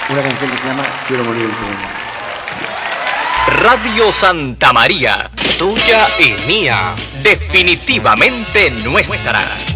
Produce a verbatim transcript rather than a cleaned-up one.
una canción que se llama Quiero morir en tu mundo. Radio Santa María, tuya y mía, definitivamente nuestra.